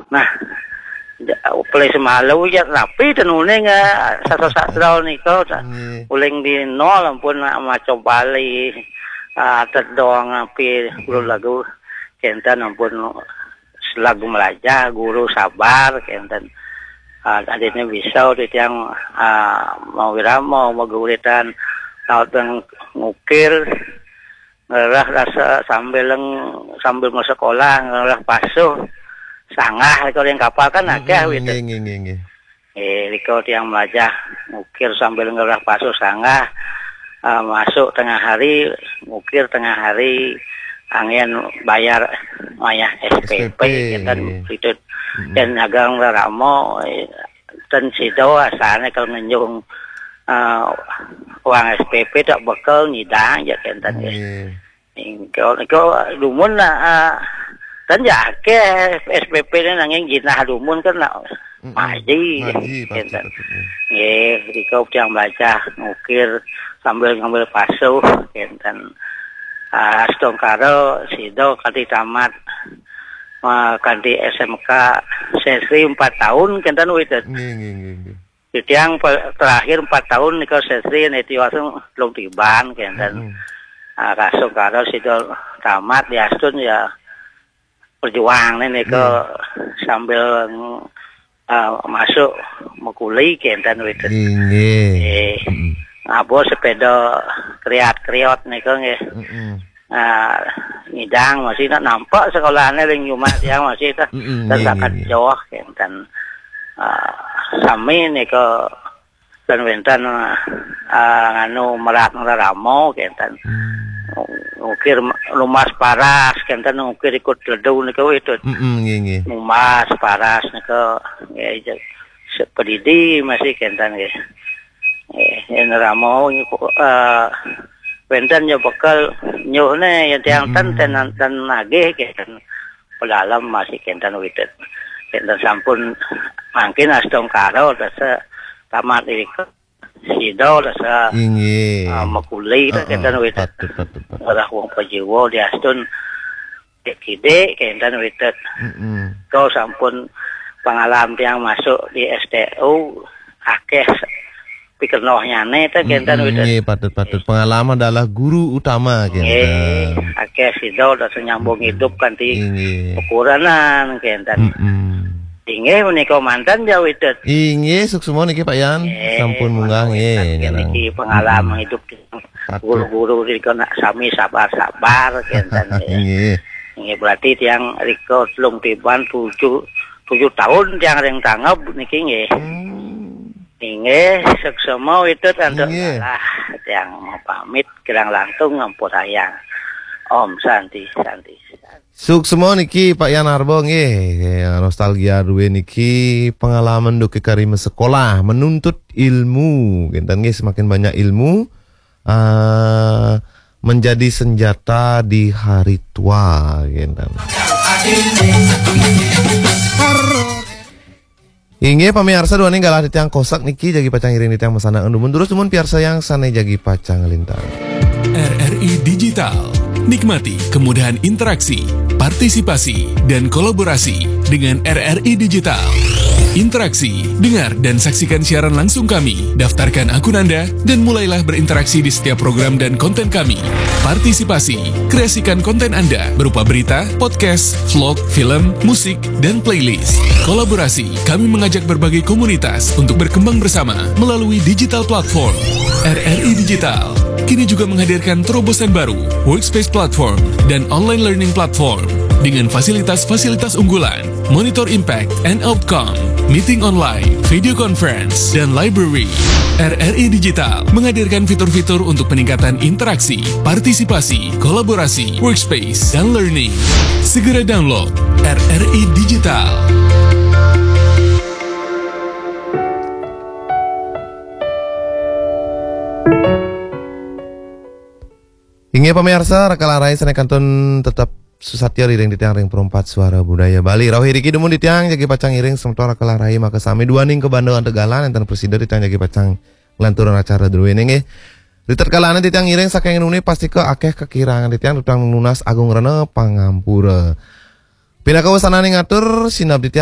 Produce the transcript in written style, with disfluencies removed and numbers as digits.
Nah, play semalu ya tapi tenune nga sastra niko uling di nol ampun maco Bali terdong api guru lagu kenten ampun lagu Melaja guru sabar kenten adanya bisa di yang mau wiramo mau guritan laut yang ngukir ngerah rasa sambil mau sekolah ngerah pasuh sangah kalau yang kapal kan akeh gitu. Liko tiang melajah ngukir sambil ngerah pasuh sangah masuk tengah hari ngukir tengah hari angin bayar maya SPP dan itu dan agang ramo dan sido asalnya kalau ngenjung uang SPP tak bekal nyidang ya kan tadi. Kalau lumun dan ya ke SPP ini nanging jinah lumun kan maji kan. Di kau yang baca ngukir sambil ngambil pasuh kan. Stongkaro sido kali tamat kanti SMK sesri 4 tahun kan itu. Jadi yang terakhir 4 tahun nikah sesri neti langsung belum tiban kan. Kasung karo sido tamat di Astun ya perjuang nih ke sambil masuk mekuli kenten itu. Abo sepeda kriat nih ke ngidang masih nak nampak sekolahnya ring Jumat yang masih terdapat jauh kenten. Sami nih ke dan wentan nganu merak ngeramo kenten. Ngukir lumas paras kenten ngukir ikut ledu niku itu lumas paras niku sepedidi masih kenten guys yang ramo wenten yo bekal nyuhne yang tiang tan nagih kenten pedalam masih kenten itu kenten sampun mungkin astong karo rasa tamat itu sido rasa makuli kenten itu ora wong pajiwo di Astun kide kenten itu kau sampun pengalaman yang masuk di STU akeh pikirnohnya itu kenten itu patut pengalaman adalah guru utama kenten akeh sido rasa nyambung hidup kanti ukuranan kenten inge menika mantan jauh itu. Inge suksumo niki Pak Yan. Sampun munggah nggih. Niki pengalaman hidup guru-guru riko nak sami sabar-sabar kenten. Inge berarti tiang riko lung tiban 7 tahun tiang ring tanggap niki nggih. Inge suksumo itu tentu lah tiang pamit kirang langtung ngampun sayang. Om Santi. Suksumo niki Pak Yan Arbo nggih, nostalgia duwe niki pengalaman duke karime sekolah, menuntut ilmu, genten nggih semakin banyak ilmu menjadi senjata di hari tua, genten. Inge pamirsa dua nih galah ditiang kosak niki jagi pacang iring ditiang masana endumun terus temun piarsa yang sana jagi pacang lintang. RRI Digital. Nikmati kemudahan interaksi, partisipasi, dan kolaborasi dengan RRI Digital. Interaksi, dengar, dan saksikan siaran langsung kami. Daftarkan akun Anda dan mulailah berinteraksi di setiap program dan konten kami. Partisipasi, kreasikan konten Anda berupa berita, podcast, vlog, film, musik, dan playlist. Kolaborasi, kami mengajak berbagai komunitas untuk berkembang bersama melalui digital platform. RRI Digital kini juga menghadirkan terobosan baru, workspace platform, dan online learning platform dengan fasilitas-fasilitas unggulan, monitor impact and outcome, meeting online, video conference, dan library. RRI Digital menghadirkan fitur-fitur untuk peningkatan interaksi, partisipasi, kolaborasi, workspace, dan learning. Segera download RRI Digital. Inge pemirsa, rakalarai sana kanton tetap susatya ring ditiang ring perempat suara budaya Bali. Rauhi riki demun ditiang jagi pacang iring sementara rakalarai maka sami dua ning ke Bandung Tegalan enten presiden ditiang jagi pacang lanturan acara dulu nge. Diter kalana ditiang iring saking nuni pasti ke akeh kekirangan ditiang tutang lunas agung rene pangampura. Pindah ke wasana ning ngatur sinap ditiang